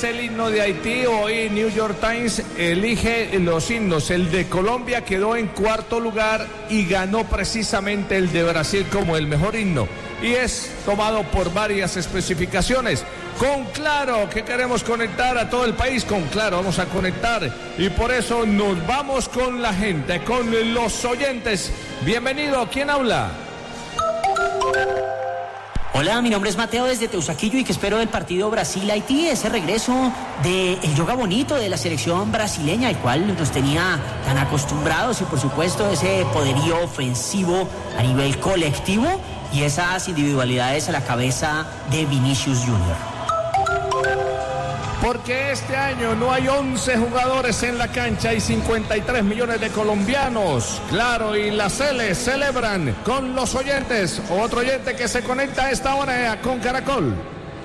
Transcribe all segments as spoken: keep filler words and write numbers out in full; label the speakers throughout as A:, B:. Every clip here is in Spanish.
A: es el himno de Haití. Hoy New York Times elige los himnos. El de Colombia quedó en cuarto lugar y ganó precisamente el de Brasil como el mejor himno. Y es tomado por varias especificaciones. Con Claro, que queremos conectar a todo el país, con Claro vamos a conectar. Y por eso nos vamos con la gente, con los oyentes. Bienvenido, ¿quién habla?
B: Hola, mi nombre es Mateo desde Teusaquillo y que espero del partido Brasil-Haití, ese regreso del yoga bonito de la selección brasileña, al cual nos tenía tan acostumbrados, y por supuesto ese poderío ofensivo a nivel colectivo y esas individualidades a la cabeza de Vinicius Junior.
A: Porque este año no hay once jugadores en la cancha, hay cincuenta y tres millones de colombianos. Claro, y las L celebran con los oyentes. Otro oyente que se conecta a esta hora con Caracol.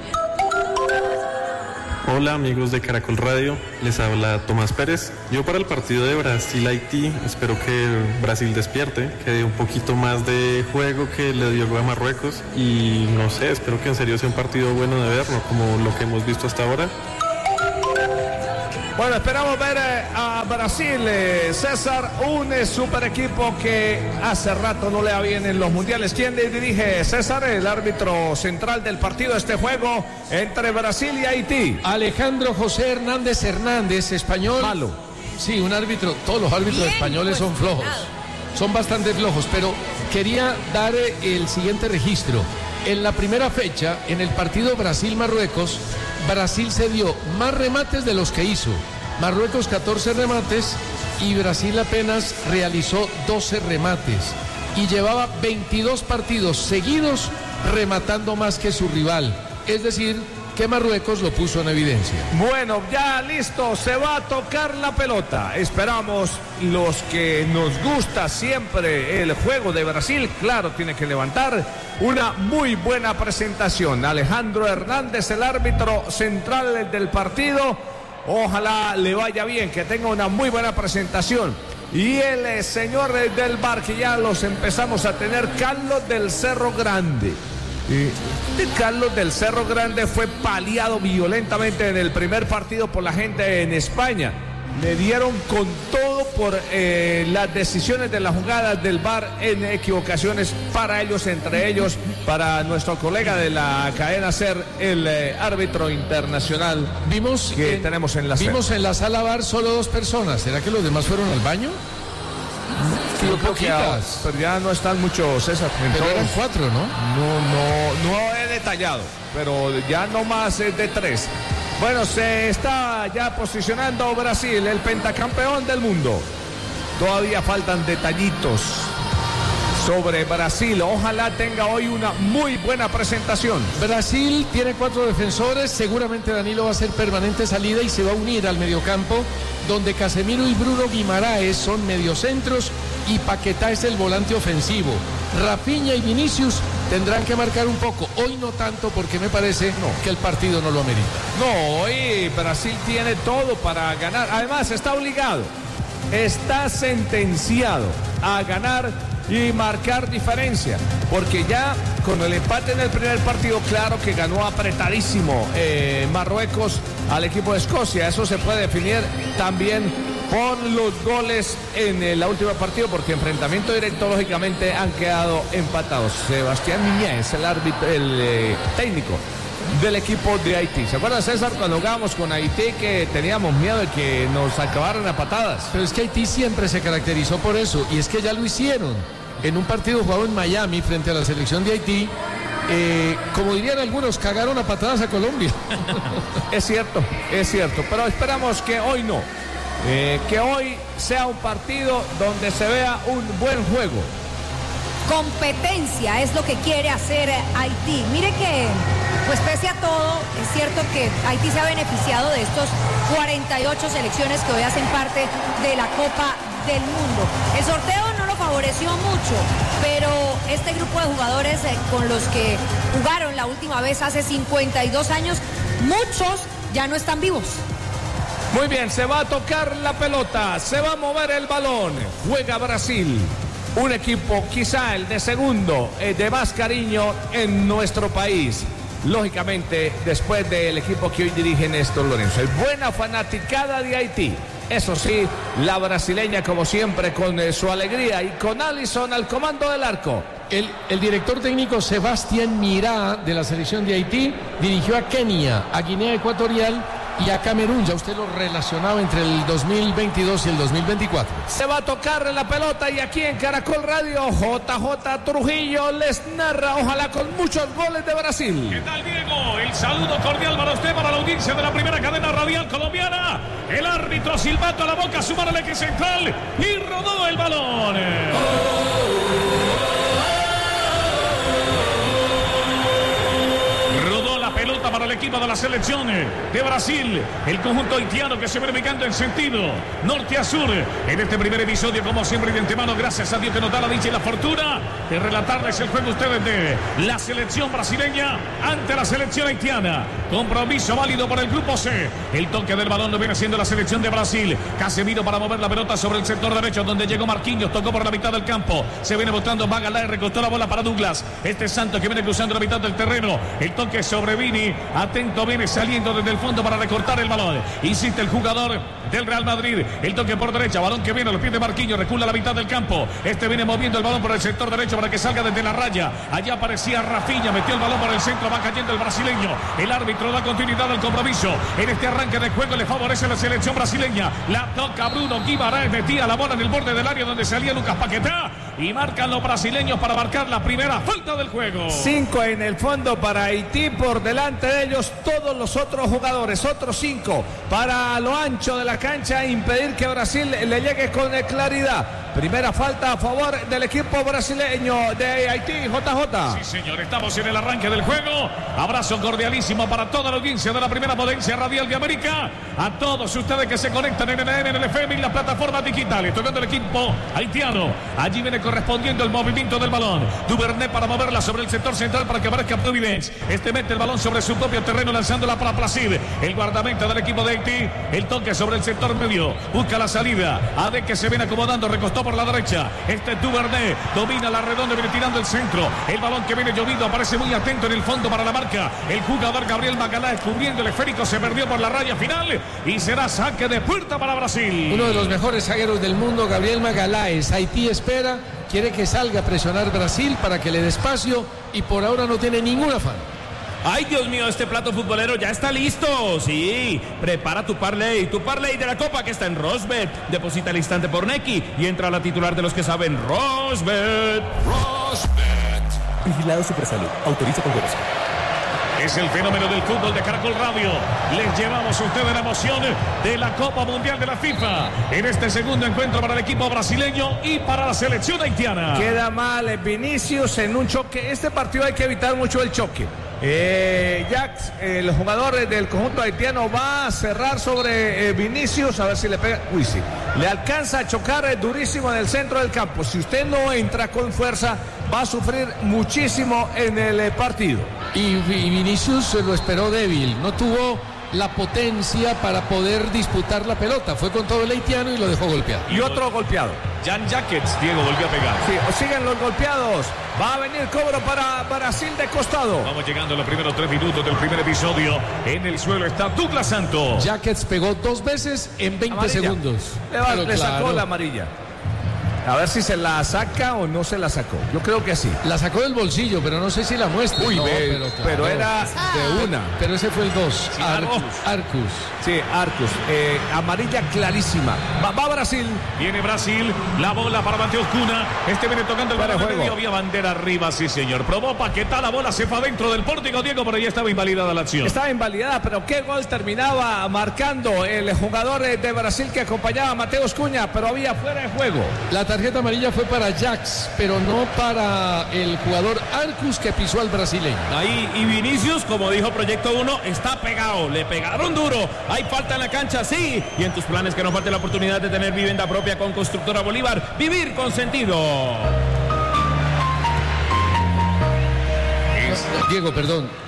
C: Hola amigos de Caracol Radio, les habla Tomás Pérez. Yo para el partido de Brasil-Haití espero que Brasil despierte, que dé un poquito más de juego que le dio a Marruecos. Y no sé, espero que en serio sea un partido bueno de ver, no como lo que hemos visto hasta ahora.
A: Bueno, esperamos ver a Brasil, eh, César, un eh, super equipo que hace rato no le va bien en los mundiales. ¿Quién le dirige, César, el árbitro central del partido de este juego entre Brasil y Haití?
D: Alejandro José Hernández Hernández, español.
A: Malo.
D: Sí, un árbitro, todos los árbitros bien, españoles son flojos, son bastante flojos, pero quería dar el siguiente registro. En la primera fecha, en el partido Brasil-Marruecos, Brasil se dio más remates de los que hizo. Marruecos catorce remates y Brasil apenas realizó doce remates. Y llevaba veintidós partidos seguidos rematando más que su rival. Es decir, que Marruecos lo puso en evidencia.
A: Bueno, ya listo, se va a tocar la pelota. Esperamos los que nos gusta siempre el juego de Brasil. Claro, tiene que levantar una muy buena presentación. Alejandro Hernández, el árbitro central del partido. Ojalá le vaya bien, que tenga una muy buena presentación. Y el eh, señor eh, del bar, que ya los empezamos a tener, Carlos del Cerro Grande. Eh, Carlos del Cerro Grande fue paliado violentamente en el primer partido por la gente en España. Le dieron con todo por eh, las decisiones de las jugadas del V A R en equivocaciones para ellos, entre ellos para nuestro colega de la cadena SER, el eh, árbitro internacional.
D: Vimos
A: que
D: en,
A: tenemos en la
D: Vimos
A: SER.
D: en la sala V A R solo dos personas. ¿Será que los demás fueron al baño?
A: Yo creo que ahora, pero ya no están muchos, César.
D: Pero eran cuatro, ¿no?
A: No, no, no he detallado, pero ya no más eh, de tres. Bueno, se está ya posicionando Brasil, el pentacampeón del mundo. Todavía faltan detallitos sobre Brasil. Ojalá tenga hoy una muy buena presentación.
D: Brasil tiene cuatro defensores. Seguramente Danilo va a ser permanente salida y se va a unir al mediocampo, donde Casemiro y Bruno Guimaraes son mediocentros y Paquetá es el volante ofensivo. Rafinha y Vinicius tendrán que marcar un poco. Hoy no tanto, porque me parece no. que el partido no lo amerita.
A: No, hoy Brasil tiene todo para ganar. Además, está obligado, está sentenciado a ganar y marcar diferencia, porque ya con el empate en el primer partido, claro que ganó apretadísimo eh, Marruecos al equipo de Escocia. Eso se puede definir también con los goles en el último partido, porque enfrentamiento directo lógicamente han quedado empatados. Sebastián Miñez, el árbitro, el eh, técnico del equipo de Haití. ¿Se acuerda, César, cuando jugábamos con Haití, que teníamos miedo de que nos acabaran a patadas?
D: Pero es que Haití siempre se caracterizó por eso, y es que ya lo hicieron. En un partido jugado en Miami frente a la selección de Haití, eh, como dirían algunos, cagaron a patadas a Colombia.
A: Es cierto, es cierto, pero esperamos que hoy no. Eh, que hoy sea un partido donde se vea un buen juego.
E: Competencia es lo que quiere hacer Haití. Mire que, pues pese a todo, es cierto que Haití se ha beneficiado de estos cuarenta y ocho selecciones que hoy hacen parte de la Copa del Mundo. El sorteo no lo favoreció mucho, pero este grupo de jugadores eh, con los que jugaron la última vez hace cincuenta y dos años, muchos ya no están vivos.
A: Muy bien, se va a tocar la pelota, se va a mover el balón, juega Brasil, un equipo quizá el de segundo, eh, de más cariño en nuestro país. lógicamente, después del equipo que hoy dirige Néstor Lorenzo. Hay buena fanaticada de Haití. Eso sí, la brasileña, como siempre, con eh, su alegría y con Alisson al comando del arco.
D: El, el director técnico Sebastián Mirá de la selección de Haití dirigió a Kenia, a Guinea Ecuatorial y a Camerún. Ya usted lo relacionaba entre el dos mil veintidós y el dos mil veinticuatro.
A: Se va a tocar la pelota y aquí en Caracol Radio, J J Trujillo les narra, ojalá con muchos goles de Brasil.
F: ¿Qué tal, Diego? El saludo cordial para usted, para la audiencia de la primera cadena radial colombiana. El árbitro silbato a la boca, sumar al eje central y rodó el balón. Pelota para el equipo de la selección de Brasil. El conjunto haitiano que se viene ubicando en sentido norte a sur. En este primer episodio, como siempre, de antemano, gracias a Dios que nos da la dicha y la fortuna de relatarles el juego a ustedes de la selección brasileña ante la selección haitiana. Compromiso válido por el grupo C. El toque del balón lo viene haciendo la selección de Brasil. Casemiro para mover la pelota sobre el sector derecho, donde llegó Marquinhos, tocó por la mitad del campo. Se viene botando Magalhães, recostó la bola para Douglas. Este Santos que viene cruzando la mitad del terreno. El toque sobre Vini, atento, viene saliendo desde el fondo para recortar el balón. Insiste el jugador del Real Madrid. El toque por derecha, balón que viene a los pies de Marquinhos, recula a la mitad del campo. Este viene moviendo el balón por el sector derecho para que salga desde la raya. Allá aparecía Rafinha, metió el balón por el centro, va cayendo el brasileño. El árbitro da continuidad al compromiso. En este arranque de juego le favorece la selección brasileña. La toca Bruno Guimarães, metía la bola en el borde del área donde salía Lucas Paquetá. Y marcan los brasileños para marcar la primera falta del juego.
A: Cinco en el fondo para Haití, por delante de ellos todos los otros jugadores, otros cinco para lo ancho de la cancha, impedir que Brasil le llegue con claridad. Primera falta a favor del equipo brasileño de Haití, J J.
F: Sí, señor, estamos en el arranque del juego. Abrazo cordialísimo para toda la audiencia de la primera potencia radial de América. A todos ustedes que se conectan en N N, en el F M y las plataformas digitales. Tocando el equipo haitiano. Allí viene correspondiendo el movimiento del balón. Duvernay para moverla sobre el sector central para que aparezca Providence. Este mete el balón sobre su propio terreno, lanzándola para Placid. El guardameta del equipo de Haití. El toque sobre el sector medio. Busca la salida. Ade que se viene acomodando, recostó por la derecha. Este Duvernay domina la redonda, viene tirando el centro. El balón que viene llovido aparece muy atento en el fondo para la marca. El jugador Gabriel Magalhães cubriendo el esférico, se perdió por la raya final y será saque de puerta para Brasil.
D: Uno de los mejores zagueros del mundo, Gabriel Magalhães. Haití espera, quiere que salga a presionar Brasil para que le dé espacio y por ahora no tiene ningún afán.
G: Ay, Dios mío, este plato futbolero ya está listo. Sí, prepara tu parlay, tu parlay de la Copa que está en Rosbet. Deposita al instante por Nequi y entra a la titular de los que saben, Rosbet.
H: Rosbet. Vigilado Supersalud. Autoriza con juegos.
F: Es el fenómeno del fútbol de Caracol Radio. Les llevamos a ustedes la emoción de la Copa Mundial de la FIFA en este segundo encuentro para el equipo brasileño y para la selección haitiana.
A: Queda mal Vinicius en un choque. Este partido hay que evitar mucho el choque. Eh, Jax, el jugador del conjunto haitiano, va a cerrar sobre eh, Vinicius, a ver si le pega. Uy, sí, le alcanza a chocar eh, durísimo en el centro del campo. Si usted no entra con fuerza, va a sufrir muchísimo en el eh, partido.
D: Y, y Vinicius lo esperó débil, no tuvo la potencia para poder disputar la pelota. Fue con todo el haitiano y lo dejó golpeado.
A: Y otro golpeado.
F: Jan Jackets, Diego, volvió a pegar.
A: Sí, siguen los golpeados. Va a venir cobro para Brasil de costado.
F: Vamos llegando a los primeros tres minutos del primer episodio. En el suelo está Douglas Santos.
D: Jackets pegó dos veces en veinte amarilla. Segundos.
A: Le, va, le sacó claro. La amarilla. A ver si se la saca o no se la sacó. Yo creo que sí.
D: La sacó del bolsillo, pero no sé si la muestra.
A: Uy,
D: no,
A: ve, pero, claro. pero era de una.
D: Pero ese fue el dos.
A: Sí,
D: Arcus. Arcus.
A: Sí, Arcus. Eh, amarilla clarísima. Va, va Brasil.
F: Viene Brasil. La bola para Mateus Cunha. Este viene tocando el balón medio. Había bandera arriba, sí, señor. Probó Paquetá. La bola se fue adentro del pórtico, Diego, pero ya estaba invalidada la acción.
A: Estaba invalidada, pero qué gol terminaba marcando el jugador de Brasil que acompañaba a Mateus Cunha, pero había fuera de juego.
D: La tarjeta amarilla fue para Jax, pero no para el jugador Arcus que pisó al brasileño.
G: Ahí, y Vinicius, como dijo Proyecto uno, está pegado, le pegaron duro. Hay falta en la cancha, sí. Y en tus planes que no falte la oportunidad de tener vivienda propia con Constructora Bolívar. Vivir con sentido.
D: Diego, perdón.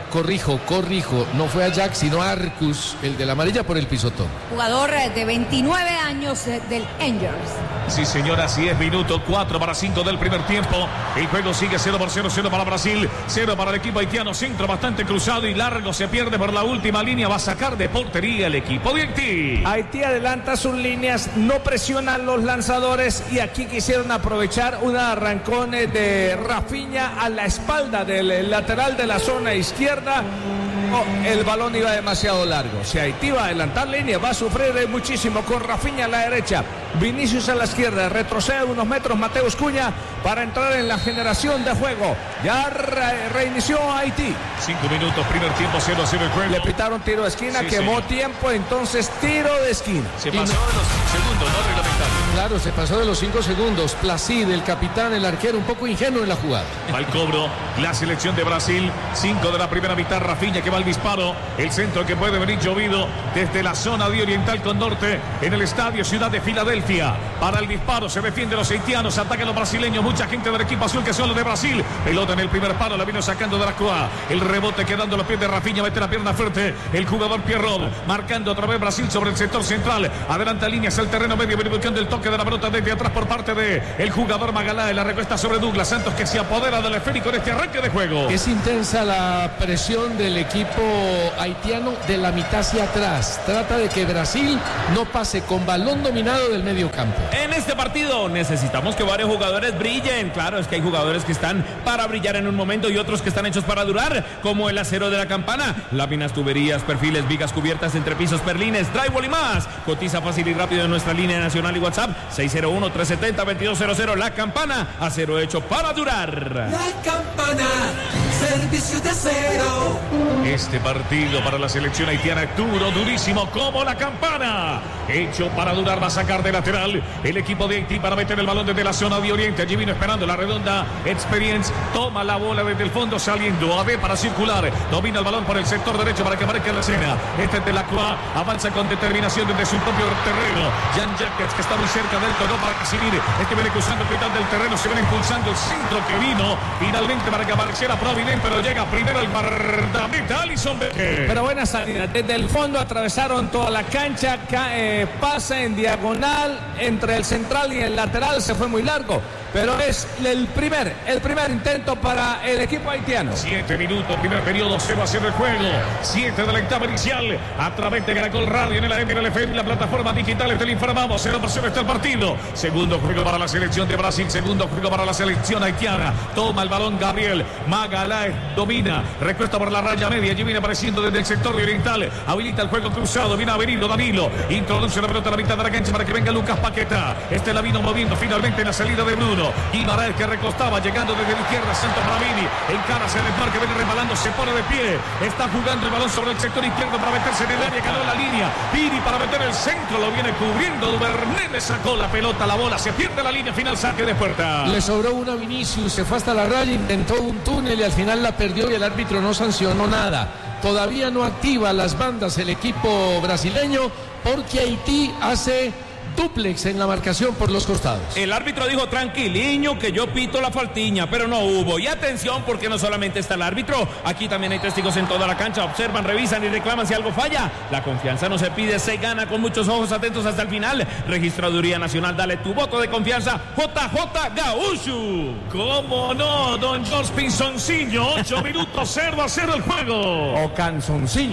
D: corrijo, corrijo, no fue a Jack, sino a Arcus, el de la amarilla por el pisotón.
E: Jugador de veintinueve años del Angels.
F: Sí, señora, así es, minuto cuatro para cinco del primer tiempo. El juego sigue cero por cero, cero para Brasil, cero para el equipo haitiano. Centro bastante cruzado y largo, se pierde por la última línea. Va a sacar de portería el equipo de Haití.
A: Haití adelanta sus líneas, no presiona los lanzadores y aquí quisieron aprovechar un arrancón de Rafinha a la espalda del lateral de la zona izquierda. Oh, el balón iba demasiado largo. Si Haití va a adelantar línea, va a sufrir muchísimo con Rafinha a la derecha, Vinicius a la izquierda, retrocede unos metros Mateus Cunha para entrar en la generación de juego. Ya re reinició Haití.
F: Cinco minutos, primer tiempo, cero a cero el juego.
A: Le pitaron tiro de esquina, sí, quemó señor. tiempo, entonces tiro de esquina.
F: Se pasó no... de los segundos, no reglamentario.
D: Claro, se pasó de los cinco segundos. Placid, el capitán, el arquero, un poco ingenuo en la jugada.
F: Al cobro, la selección de Brasil, cinco de la primera mitad, Rafinha que va al disparo, el centro que puede venir llovido desde la zona de oriental con norte en el estadio Ciudad de Filadelfia. Para el disparo se defienden los haitianos, atacan los brasileños, mucha gente del equipo azul que son los de Brasil. Pelota en el primer palo, la vino sacando de la Croa. El rebote quedando a los pies de Rafinha, mete la pierna fuerte el jugador Pierrot, marcando otra vez Brasil sobre el sector central. Adelanta líneas el terreno medio, viene buscando el toque de la pelota desde atrás por parte de el jugador Magalhães. La recuesta sobre Douglas Santos que se apodera del esférico en este arranque de juego.
D: Es intensa la presión del equipo haitiano de la mitad hacia atrás. Trata de que Brasil no pase con balón dominado del medio campo.
G: En este partido necesitamos que varios jugadores brillen. Claro, es que hay jugadores que están para brillar en un momento y otros que están hechos para durar, como el acero de la campana, láminas, tuberías, perfiles, vigas cubiertas, entrepisos, perlines, drywall y más. Cotiza fácil y rápido en nuestra línea nacional y WhatsApp seis cero uno, tres siete cero, dos dos cero cero. La Campana, acero hecho para durar.
I: La Campana, servicio de acero.
F: Este partido para la selección haitiana es duro, durísimo como La Campana. Hecho para durar, va a sacar de lateral el equipo de Haití para meter el balón desde la zona de oriente. Allí vino esperando la redonda Experience. Toma la bola desde el fondo saliendo. A B para circular. Domina el balón por el sector derecho para que aparezca en la escena. Este es de la Croa. Avanza con determinación desde su propio terreno. Jan Jacques que está muy cerca del todo para recibir. Este viene cruzando el mitad del terreno. Se viene impulsando el centro que vino finalmente para que apareciera Providence, pero llega primero el guardameta Alisson Becker.
A: Pero buena salida. Desde el fondo atravesaron toda la cancha. Eh, pasa en diagonal entre el central y el lateral. Se fue muy largo. Pero es el primer, el primer intento para el equipo haitiano.
F: Siete minutos, primer periodo, cero a cero el juego. Siete de la etapa inicial. A través de Caracol Radio en el A M, en el F M, la plataforma digital. Te lo informamos. cero por cero está el partido. Segundo juego para la selección de Brasil. Segundo juego para la selección haitiana. Toma el balón Gabriel. Magalhães domina. Recuesta por la raya media. Allí viene apareciendo desde el sector oriental. Habilita el juego cruzado. Viene a venir Danilo. Introduce la pelota a la mitad de la cancha para que venga Lucas Paquetá. Este la vino moviendo finalmente en la salida de Bruno. Guimaraes que recostaba, llegando desde la izquierda, Santos Ramini, encara hacia el desmarque, viene rebalando, se pone de pie, está jugando el balón sobre el sector izquierdo para meterse en el área, ganó la línea, Piri para meter el centro, lo viene cubriendo, Duvernay le sacó la pelota, la bola, se pierde la línea final, saque de puerta.
D: Le sobró una Vinicius, se fue hasta la raya, intentó un túnel y al final la perdió y el árbitro no sancionó nada. Todavía no activa las bandas el equipo brasileño porque Haití hace dúplex en la marcación por los costados.
G: El árbitro dijo tranquiliño que yo pito la faltiña, pero no hubo. Y atención porque no solamente está el árbitro, aquí también hay testigos en toda la cancha, observan, revisan y reclaman si algo falla. La confianza no se pide, se gana con muchos ojos atentos hasta el final. Registraduría Nacional, dale tu voto de confianza. J J Gaúcho.
F: ¿Cómo no, don George Pinzoncillo? ocho minutos, cero a cero el juego.
A: O Canzoncillo.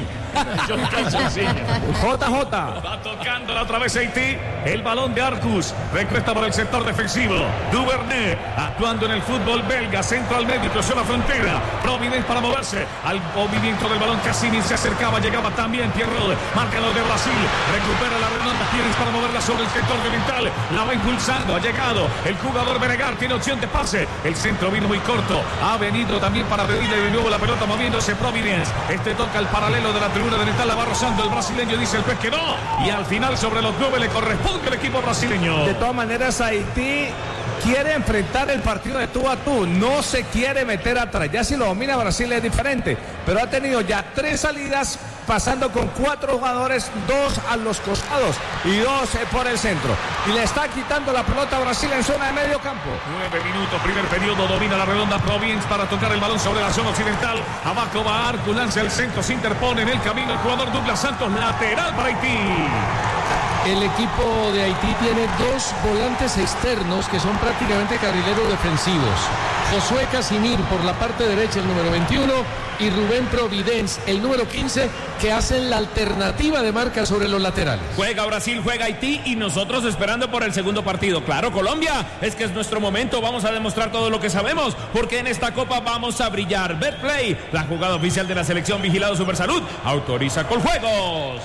A: J J.
F: Va tocándola otra vez Haití. El balón de Arcus. Recuesta por el sector defensivo. Duvernay actuando en el fútbol belga. Centro al medio. Cruzó la frontera. Providence para moverse. Al movimiento del balón. Cassini se acercaba. Llegaba también Pierrot. Marca los de Brasil. Recupera la redonda. Tienes para moverla sobre el sector oriental. La va impulsando. Ha llegado el jugador Benegar. Tiene opción de pase. El centro vino muy corto. Ha venido también para pedirle de nuevo la pelota moviéndose Providence. Este toca el paralelo de la tribuna oriental. La va rozando el brasileño. Dice el juez que no. Y al final sobre los nueve le corresponde el equipo brasileño.
A: De todas maneras, Haití quiere enfrentar el partido de tú a tú, no se quiere meter atrás. Ya si lo domina Brasil es diferente, pero ha tenido ya tres salidas pasando con cuatro jugadores, dos a los costados y dos eh, por el centro. Y le está quitando la pelota a Brasil en zona de medio campo.
F: Nueve minutos, primer periodo, domina la redonda Province para tocar el balón sobre la zona occidental. Abajo va Arcu, lanza el centro, se interpone en el camino el jugador Douglas Santos, lateral para Haití.
D: El equipo de Haití tiene dos volantes externos que son prácticamente carrileros defensivos. Josué Casimir por la parte derecha, el número veintiuno, y Rubén Providence, el número quince, que hacen la alternativa de marca sobre los laterales.
G: Juega Brasil, juega Haití y nosotros esperando por el segundo partido. Claro, Colombia, es que es nuestro momento, vamos a demostrar todo lo que sabemos, porque en esta Copa vamos a brillar. Betplay, la jugada oficial de la selección vigilado Supersalud, autoriza Coljuegos.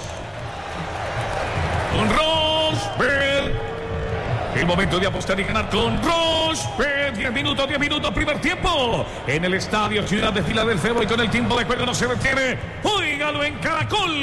F: Con Rosberg. El momento de apostar y ganar con Rosberg. diez minutos, diez minutos, primer tiempo. En el estadio Ciudad de Filadelfia. Y con el tiempo de juego no se detiene. Óigalo en Caracol.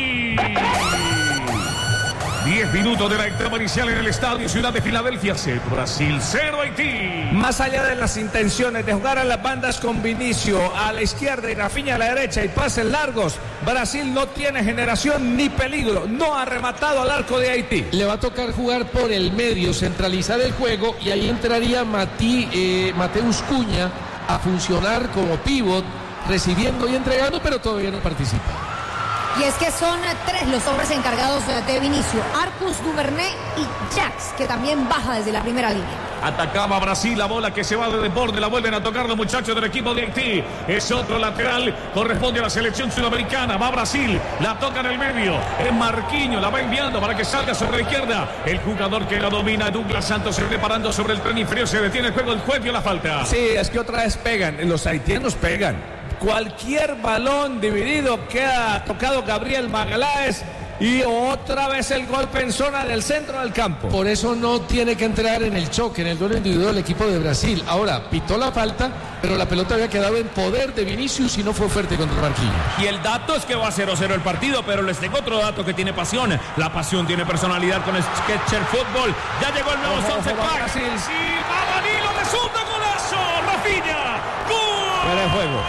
F: diez minutos de la etapa inicial en el estadio Ciudad de Filadelfia. cero Brasil, cero Haití.
A: Más allá de las intenciones de jugar a las bandas con Vinicio a la izquierda y Rafinha a la derecha y pases largos, Brasil no tiene generación ni peligro. No ha rematado al arco de Haití.
D: Le va a tocar jugar por el medio, centralizar el juego, y ahí entraría Mati, eh, Mateus Cunha a funcionar como pívot, recibiendo y entregando, pero todavía no participa.
E: Y es que son tres los hombres encargados de Vinicio: Arcus, Duvernay y Jax, que también baja desde la primera línea.
F: Atacaba Brasil, la bola que se va de desborde, la vuelven a tocar los muchachos del equipo de Haití. Es otro lateral, corresponde a la selección sudamericana. Va Brasil, la toca en el medio. Es Marquinhos, la va enviando para que salga sobre la izquierda. El jugador que la domina, Douglas Santos, se preparando sobre el tren inferior. Se detiene el juego, el juez dio la falta.
A: Sí, es que otra vez pegan, los haitianos pegan. Cualquier balón dividido queda tocado Gabriel Magaláes y otra vez el golpe en zona del centro del campo.
D: Por eso no tiene que entrar en el choque, en el duelo individual del equipo de Brasil. Ahora, pitó la falta, pero la pelota había quedado en poder de Vinicius y no fue fuerte contra Marquinhos.
G: Y el dato es que va cero cero el partido, pero les tengo otro dato que tiene pasión. La pasión tiene personalidad con Sketcher Fútbol. Ya llegó el nuevo Sunset Park.
F: Brasil. Sí, va Danilo de zurda, golazo. Rafinha. ¡Gol!
A: Fuera de juego.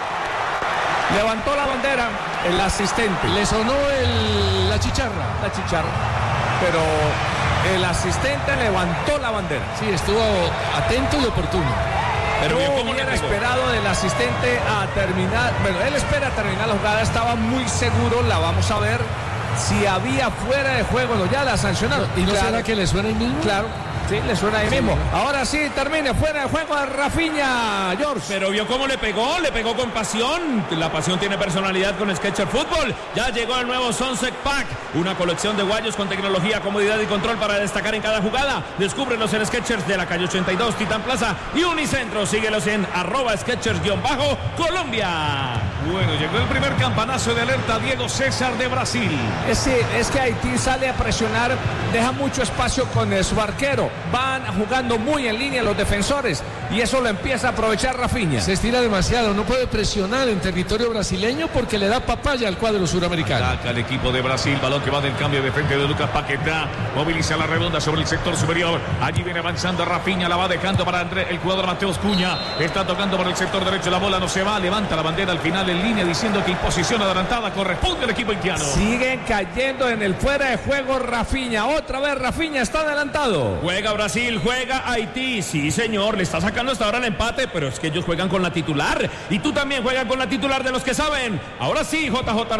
A: Levantó la bandera el asistente.
D: Le sonó el, la chicharra.
A: La chicharra. Pero el asistente levantó la bandera.
D: Sí, estuvo atento y oportuno.
A: Pero yo hubiera esperado del asistente a terminar. Bueno, él espera terminar la jugada. Estaba muy seguro. La vamos a ver. Si había fuera de juego, no, ya la sancionaron.
D: ¿Y no
A: claro,
D: será que le suena ahí mismo?
A: Claro. Sí, le suena ahí sí, mismo. Ahora sí, termine fuera de juego a Rafinha, George.
G: Pero vio cómo le pegó, le pegó con pasión. La pasión tiene personalidad con Sketcher Fútbol. Ya llegó el nuevo Sunset Pack, una colección de guayos con tecnología, comodidad y control para destacar en cada jugada. Descúbrelos en Sketchers de la calle ochenta y dos, Titán Plaza y Unicentro. Síguelos en arroba Sketchers-Colombia.
F: Bueno, llegó el primer campanazo de alerta, Diego César de Brasil.
A: Es, es que Haití sale a presionar, deja mucho espacio con su arquero. Van jugando muy en línea los defensores y eso lo empieza a aprovechar Rafinha.
D: Se estira demasiado, no puede presionar en territorio brasileño porque le da papaya al cuadro suramericano.
F: Ataca el equipo de Brasil, balón que va del cambio de frente de Lucas Paquetá, moviliza la redonda sobre el sector superior. Allí viene avanzando Rafinha, la va dejando para André, el jugador Mateus Cunha, está tocando por el sector derecho, la bola no se va, levanta la bandera al final en línea diciendo que en posición adelantada corresponde al equipo haitiano.
A: Siguen cayendo en el fuera de juego Rafinha, otra vez Rafinha está adelantado.
G: Juega Brasil, juega Haití, sí señor, le está sacando hasta ahora el empate, pero es que ellos juegan con la titular y tú también juegas con la titular de los que saben. Ahora sí, J J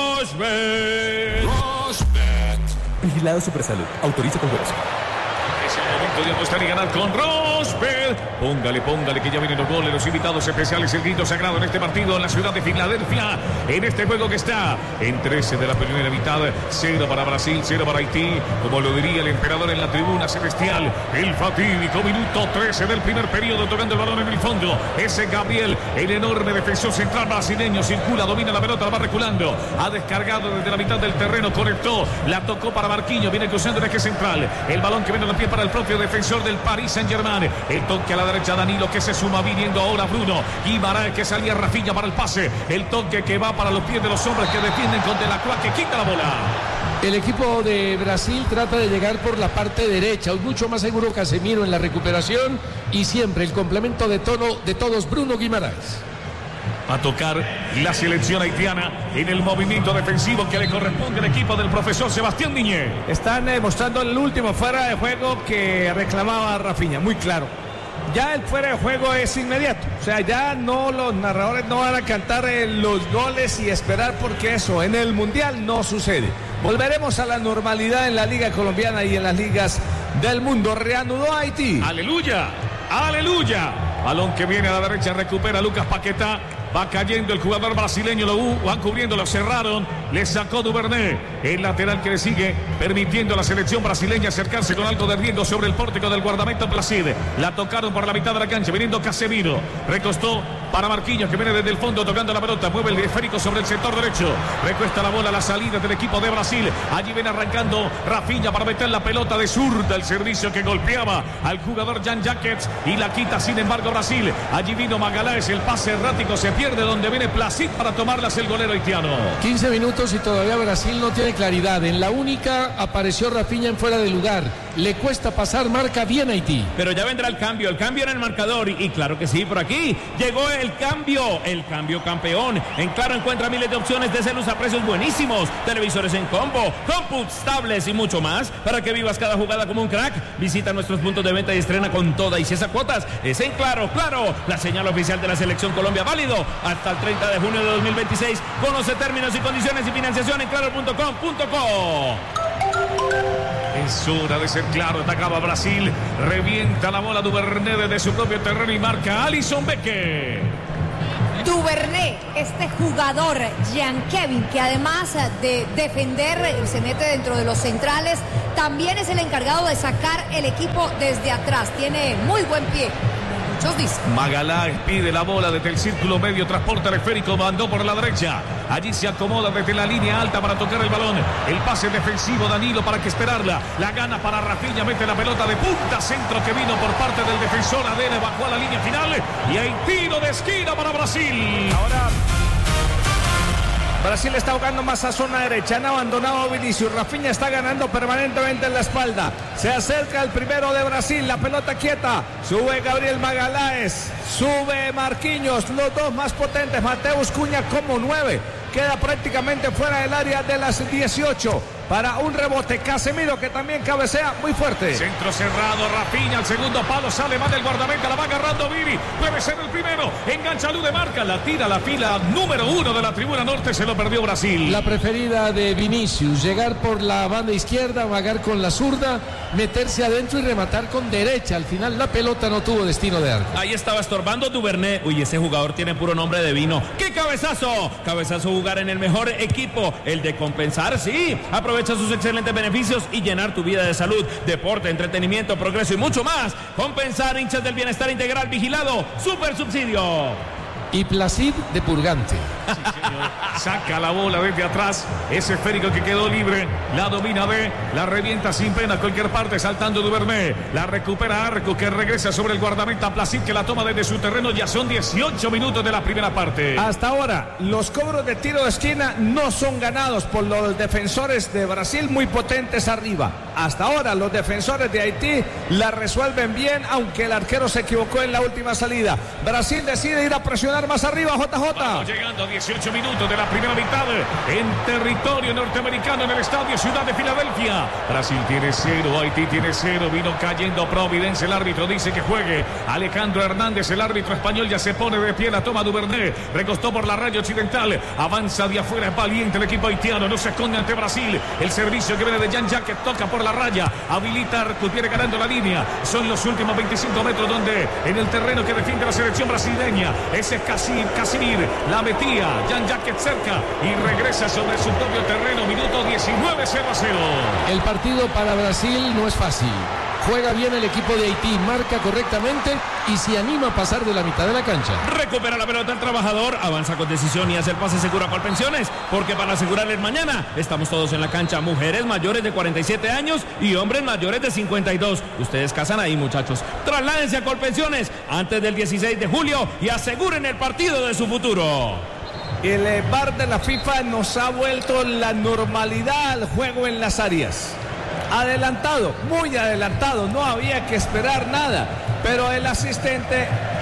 G: Rosberg.
H: Rosberg. Vigilado Supersalud, autoriza con juegos.
F: Es el momento de apostar y ganar con Rosberg. Póngale, póngale que ya vienen los goles, los invitados especiales, el grito sagrado en este partido en la ciudad de Filadelfia. En este juego que está en trece de la primera mitad, cero para Brasil, cero para Haití. Como lo diría el emperador en la tribuna celestial, el fatídico minuto trece del primer periodo, tocando el balón en el fondo. Ese Gabriel, el enorme defensor central brasileño, circula, domina la pelota, la va reculando. Ha descargado desde la mitad del terreno, conectó, la tocó para Marquinhos, viene cruzando el eje central. El balón que viene a los pies para el propio defensor del Paris Saint-Germain. El toque a la derecha, Danilo, que se suma, viniendo ahora Bruno Guimaraes, que salía Rafinha para el pase. El toque que va para los pies de los hombres que defienden con De la Croix, que quita la bola.
D: El equipo de Brasil trata de llegar por la parte derecha, es mucho más seguro Casemiro en la recuperación y siempre el complemento de tono de todos, Bruno Guimaraes.
F: a tocar la selección haitiana en el movimiento defensivo que le corresponde al equipo del profesor Sebastián Diñé.
A: Están eh, mostrando el último fuera de juego que reclamaba Rafinha, muy claro. Ya el fuera de juego es inmediato, o sea, ya no, los narradores no van a cantar eh, los goles y esperar, porque eso en el Mundial no sucede. Volveremos a la normalidad en la Liga Colombiana y en las ligas del mundo. Reanudó Haití.
F: Aleluya, aleluya. Balón que viene a la derecha, recupera Lucas Paquetá. Va cayendo el jugador brasileño, lo van cubriendo, lo cerraron, le sacó Duvernay, el lateral que le sigue, permitiendo a la selección brasileña acercarse con algo de riesgo sobre el pórtico del guardameta Placide. La tocaron por la mitad de la cancha, viniendo Casemiro, recostó para Marquinhos, que viene desde el fondo tocando la pelota, mueve el esférico sobre el sector derecho, recuesta la bola a la salida del equipo de Brasil. Allí viene arrancando Rafinha para meter la pelota de zurda, el servicio que golpeaba al jugador Jan Jackets y la quita sin embargo Brasil. Allí vino Magaláes, el pase errático se pierde donde viene Placid para tomarlas el golero haitiano.
D: quince minutos y todavía Brasil no tiene claridad. En la única apareció Rafinha en fuera de lugar. Le cuesta pasar, marca bien Haití.
G: Pero ya vendrá el cambio, el cambio en el marcador. Y, y claro que sí, por aquí llegó el cambio, el cambio campeón. En Claro encuentra miles de opciones de celos a precios buenísimos. Televisores en combo, cómputs, tablets y mucho más. Para que vivas cada jugada como un crack. Visita nuestros puntos de venta y estrena con toda y cesa cuotas. Es en Claro, Claro, la señal oficial de la Selección Colombia, válido hasta el treinta de junio de dos mil veintiséis. Conoce términos y condiciones y financiación en claro punto com punto co.
F: Es hora de ser Claro. Atacaba Brasil, revienta la bola Duvernay desde su propio terreno y marca Alisson Becker.
E: Duvernay, este jugador Jean Kevin, que además de defender se mete dentro de los centrales, también es el encargado de sacar el equipo desde atrás. Tiene muy buen pie.
F: Magaláes pide la bola desde el círculo medio, transporta el esférico, mandó por la derecha. Allí se acomoda desde la línea alta para tocar el balón. El pase defensivo, Danilo, para que esperarla. La gana para Rafinha, mete la pelota de punta, centro que vino por parte del defensor. Adele bajó a la línea final y hay tiro de esquina para Brasil.
A: Ahora Brasil está jugando más a zona derecha, han abandonado a Vinicius. Rafinha está ganando permanentemente en la espalda. Se acerca el primero de Brasil, la pelota quieta. Sube Gabriel Magaláes, sube Marquinhos, los dos más potentes. Mateus Cunha como nueve. Queda prácticamente fuera del área de las dieciocho. Para un rebote, Casemiro, que también cabecea muy fuerte.
F: Centro cerrado, Rafinha, al segundo palo, sale más del guardameta, la va agarrando Viri, puede ser el primero, engancha Lude, marca, la tira la fila número uno de la tribuna norte, se lo perdió Brasil.
D: La preferida de Vinicius, llegar por la banda izquierda, vagar con la zurda, meterse adentro y rematar con derecha. Al final la pelota no tuvo destino de arco.
G: Ahí estaba estorbando Duvernay. Uy, ese jugador tiene puro nombre de vino. ¡Qué cabezazo! Cabezazo, jugar en el mejor equipo, el de compensar, sí. Aprovecha sus excelentes beneficios y llenar tu vida de salud, deporte, entretenimiento, progreso y mucho más. Compensar, hinchas del bienestar integral, vigilado, super subsidio.
D: Y Placid de Purgante.
F: Sí, señor. Saca la bola desde atrás. Ese esférico que quedó libre. La domina B. La revienta sin pena a cualquier parte. Saltando Duvernay. La recupera Arco, que regresa sobre el guardameta Placid, que la toma desde su terreno. Ya son dieciocho minutos de la primera parte.
A: Hasta ahora, los cobros de tiro de esquina no son ganados por los defensores de Brasil, muy potentes arriba. Hasta ahora, los defensores de Haití la resuelven bien, aunque el arquero se equivocó en la última salida. Brasil decide ir a presionar más arriba, J J.
F: Vamos llegando a dieciocho minutos de la primera mitad en territorio norteamericano, en el estadio Ciudad de Filadelfia. Brasil tiene cero, Haití tiene cero. Vino cayendo Providence, el árbitro dice que juegue. Alejandro Hernández, el árbitro español, ya se pone de pie, la toma Duvernay, recostó por la raya occidental, avanza de afuera, es valiente el equipo haitiano, no se esconde ante Brasil. El servicio que viene de Jan Jacket, toca por la raya, habilita Arco, viene ganando la línea. Son los últimos veinticinco metros donde en el terreno que defiende la selección brasileña. Ese es Casim, Casimir, la metía, Jan Jacket cerca y regresa sobre su propio terreno. Minuto diecinueve, cero a cero.
D: El partido para Brasil no es fácil. Juega bien el equipo de Haití, marca correctamente y se anima a pasar de la mitad de la cancha.
G: Recupera la pelota el trabajador, avanza con decisión y hace el pase seguro a Colpensiones, porque para asegurarles mañana estamos todos en la cancha, mujeres mayores de cuarenta y siete años y hombres mayores de cincuenta y dos. Ustedes casan ahí, muchachos. Trasládense a Colpensiones antes del dieciséis de julio y aseguren el partido de su futuro.
A: El V A R de la FIFA nos ha vuelto la normalidad al juego en las áreas. Adelantado, muy adelantado, no había que esperar nada, pero el asistente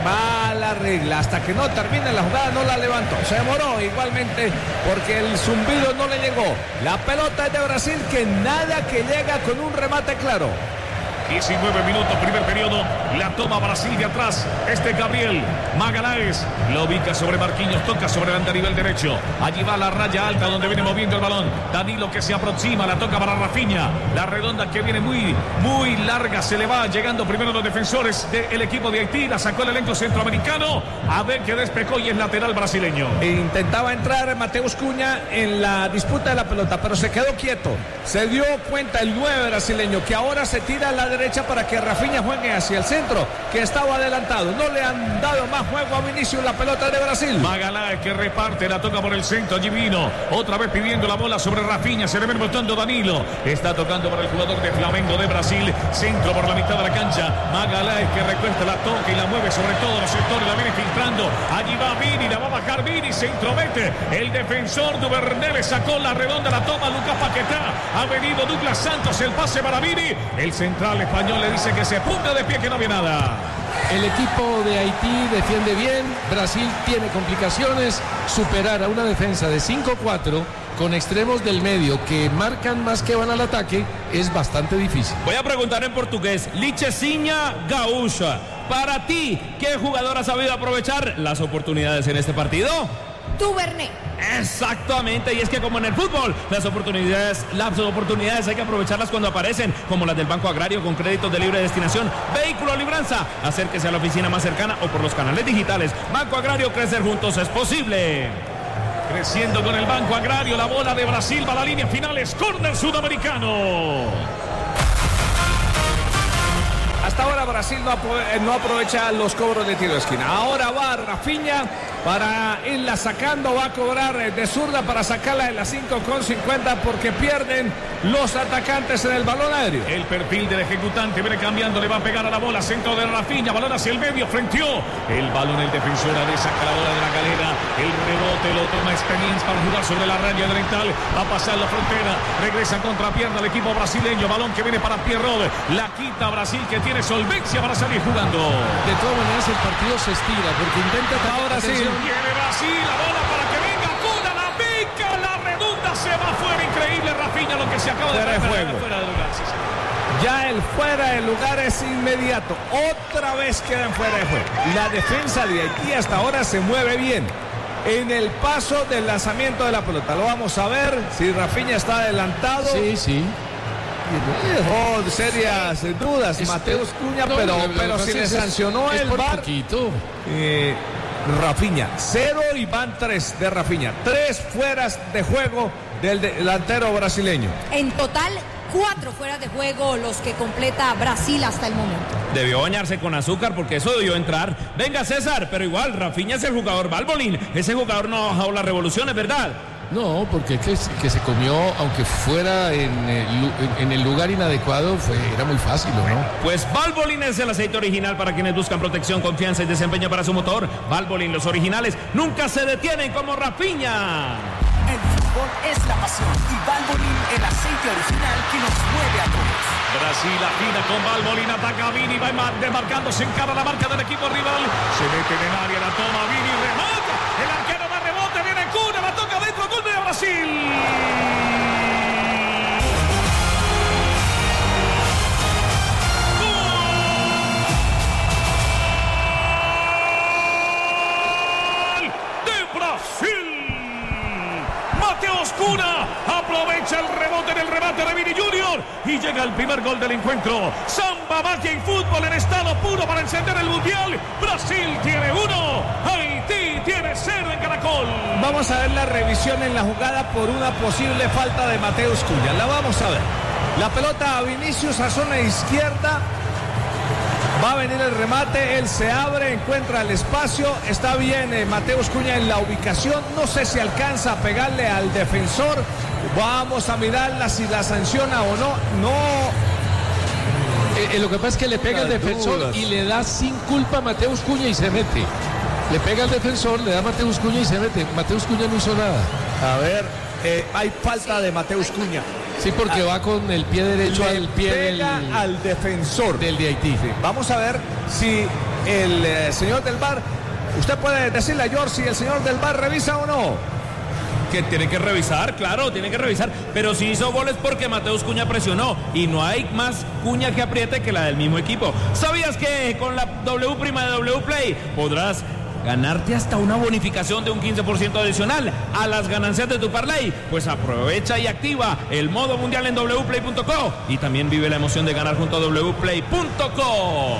A: mala regla. Hasta que no termine la jugada no la levantó. Se demoró igualmente porque el zumbido no le llegó. La pelota es de Brasil, que nada que llega con un remate claro.
F: diecinueve minutos, primer periodo. La toma Brasil de atrás. Este Gabriel Magalhães lo ubica sobre Marquinhos. Toca sobre el nivel derecho. Allí va la raya alta donde viene moviendo el balón. Danilo que se aproxima. La toca para Rafinha. La redonda que viene muy, muy larga. Se le va llegando primero los defensores del equipo de Haití. La sacó el elenco centroamericano. A ver que despejó y es lateral brasileño.
A: Intentaba entrar Mateus Cunha en la disputa de la pelota, pero se quedó quieto. Se dio cuenta el nueve brasileño que ahora se tira a la derecha para que Rafinha juegue hacia el centro, que estaba adelantado. No le han dado más juego a Vinicius, la pelota de Brasil.
F: Magalhães que reparte, la toca por el centro. Allí vino, otra vez pidiendo la bola sobre Rafinha. Se le ven botando Danilo. Está tocando para el jugador de Flamengo de Brasil. Centro por la mitad de la cancha. Magalhães que recuesta, la toca y la mueve sobre todos los sectores. La viene filtrando. Allí va Vini, la va a bajar Vini. Se intromete el defensor Duvernay. Le sacó la redonda, la toma Lucas Paquetá. Ha venido Douglas Santos, el pase para Vini. El central español le dice que se punta de pie, que no había nada.
D: El equipo de Haití defiende bien. Brasil tiene complicaciones. Superar a una defensa de cinco cuatro con extremos del medio que marcan más que van al ataque es bastante difícil.
G: Voy a preguntar en portugués. Licheciña Gaúcha, para ti, ¿qué jugador ha sabido aprovechar las oportunidades en este partido?
E: Duvernay.
G: Exactamente, y es que como en el fútbol, las oportunidades, las oportunidades hay que aprovecharlas cuando aparecen, como las del Banco Agrario con créditos de libre destinación. Vehículo Libranza, acérquese a la oficina más cercana o por los canales digitales. Banco Agrario, crecer juntos es posible.
F: Creciendo con el Banco Agrario, la bola de Brasil va a la línea final, es córner sudamericano.
A: Hasta ahora Brasil no, no aprovecha los cobros de tiro de esquina. Ahora va Rafinha para irla sacando, va a cobrar de zurda para sacarla de las cinco con cincuenta porque pierden los atacantes en el balón aéreo.
F: El perfil del ejecutante viene cambiando, le va a pegar a la bola, centro de Rafinha, balón hacia el medio, frenteó el balón, el defensor le saca la bola de la galera, el rebote lo toma Experience para jugar sobre la raya oriental, va a pasar la frontera, regresa contra pierna el equipo brasileño, balón que viene para Pierrot, la quita Brasil que tiene solvencia para salir jugando.
D: De todas maneras el partido se estira porque intenta
A: ahora sí.
F: Viene Brasil, la bola para que venga Cuna, la pica, la redonda, se va fuera, increíble Rafinha lo que se acaba de
A: fuera de juego.
F: Fuera de lugar, sí, sí.
A: Ya el fuera de lugar es inmediato, otra vez quedan fuera de juego. La defensa de Haití hasta ahora se mueve bien en el paso del lanzamiento de la pelota. Lo vamos a ver si Rafinha está adelantado.
D: Sí, sí.
A: Oh, serias dudas, es, Mateus Cunha, no, pero, no, no, pero no, si le sancionó el V A R. Eh, Rafinha, cero y van tres de Rafinha. Tres fueras de juego del delantero brasileño.
E: En total, cuatro fueras de juego los que completa Brasil hasta el momento.
G: Debió bañarse con azúcar porque eso debió entrar. Venga, César, pero igual, Rafinha es el jugador Valbolín. Ese jugador no ha bajado las revoluciones, ¿verdad?
D: No, porque que, que se comió, aunque fuera en el, en el lugar inadecuado, fue, era muy fácil, ¿no?
G: Pues Valvoline es el aceite original para quienes buscan protección, confianza y desempeño para su motor. Valvoline, los originales, nunca se detienen como Rafinha.
H: El fútbol es la pasión y Valvoline el aceite original que nos mueve a todos.
F: Brasil afina con Valvoline, ataca a Vini, va demarcándose en cara a la marca del equipo rival. Se mete en el área, la toma Vini, remata. El arquero va rebote, viene Cuna, la toca dentro, gol de Brasil. Cuna aprovecha el rebote en el remate de Vini Junior y llega el primer gol del encuentro. Samba, magia y fútbol en estado puro para encender el mundial. Brasil tiene uno, Haití tiene cero en Caracol.
A: Vamos a ver la revisión en la jugada por una posible falta de Mateus Cunha. La vamos a ver. La pelota a Vinicius a zona izquierda. Va a venir el remate, él se abre, encuentra el espacio, está bien eh, Mateus Cunha en la ubicación, no sé si alcanza a pegarle al defensor, vamos a mirarla si la sanciona o no, no.
D: Eh, eh, lo que pasa es que le pega al defensor dudas. Y le da sin culpa a Mateus Cunha y se mete. Le pega al defensor, le da a Mateus Cunha y se mete. Mateus Cunha no hizo nada.
A: A ver, eh, hay falta de Mateus Cunha.
D: Sí, porque va con el pie derecho
A: le
D: al pie
A: pega
D: del,
A: al defensor
D: del de Haití.
A: Sí. Vamos a ver si el eh, señor del V A R. Usted puede decirle a George si el señor del V A R revisa o no.
G: Que tiene que revisar, claro, tiene que revisar. Pero si hizo goles porque Mateus Cunha presionó. Y no hay más cuña que apriete que la del mismo equipo. ¿Sabías que con la W Prima de W Play podrás ganarte hasta una bonificación de un quince por ciento adicional a las ganancias de tu parlay? Pues aprovecha y activa el modo mundial en w play punto co. Y también vive la emoción de ganar junto a w play punto co.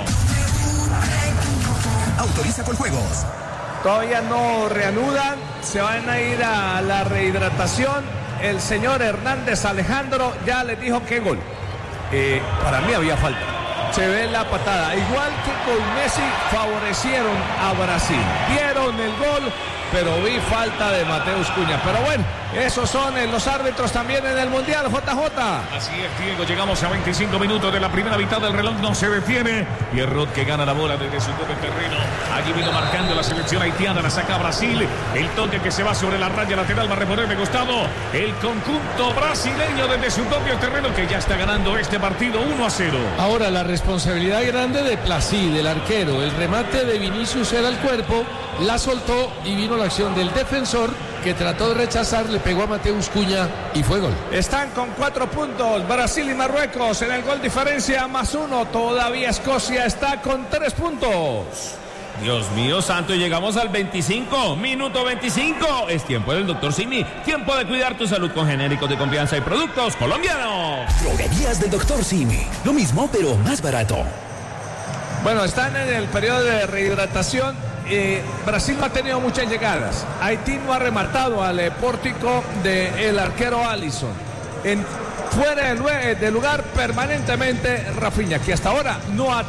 H: Autoriza con juegos.
A: Todavía no reanudan, se van a ir a la rehidratación. El señor Hernández Alejandro ya les dijo que gol. Eh, para mí había falta. Se ve la patada. Igual que con Messi favorecieron a Brasil. Vieron el gol, pero vi falta de Mateus Cunha. Pero bueno, esos son los árbitros también en el Mundial, J J.
F: Así es, Diego, llegamos a veinticinco minutos de la primera mitad del reloj, no se detiene. Pierrot que gana la bola desde su propio terreno. Allí vino marcando la selección haitiana, la saca Brasil. El toque que se va sobre la raya lateral va a reponer de costado el conjunto brasileño desde su propio terreno, que ya está ganando este partido uno a cero.
D: Ahora la responsabilidad grande de Placid, del arquero. El remate de Vinicius era el cuerpo, la soltó y vino la acción del defensor que trató de rechazar, le pegó a Mateus Cunha y fue gol.
A: Están con cuatro puntos Brasil y Marruecos en el gol diferencia más uno. Todavía Escocia está con tres puntos.
G: Dios mío santo, llegamos al veinticinco, minuto veinticinco. Es tiempo del doctor Simi, tiempo de cuidar tu salud con genéricos de confianza y productos colombianos.
H: Droguerías del doctor Simi, lo mismo pero más barato.
A: Bueno, están en el periodo de rehidratación. Eh, Brasil no ha tenido muchas llegadas. Haití no ha rematado al eh, pórtico del arquero Alisson. En, fuera del, del lugar permanentemente Rafinha, que hasta ahora no ha